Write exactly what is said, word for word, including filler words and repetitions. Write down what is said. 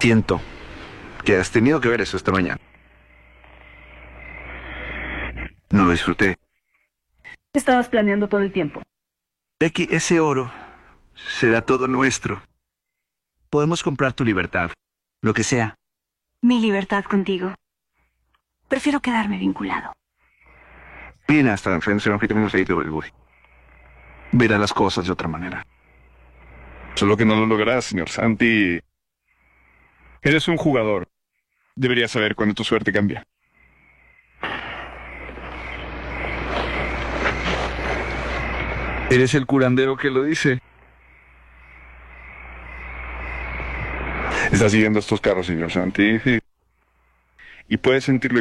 Siento que has tenido que ver eso esta mañana. No lo disfruté. Estabas planeando todo el tiempo. Becky, ese oro será todo nuestro. Podemos comprar tu libertad, lo que sea. Mi libertad contigo. Prefiero quedarme vinculado. Viene hasta enfrente de un ritmo de Bollywood. Verá las cosas de otra manera. Solo que no lo lograrás, señor Santi. Eres un jugador. Deberías saber cuándo tu suerte cambia. Eres el curandero que lo dice. Está siguiendo estos carros, señor Santi. Y puedes sentirlo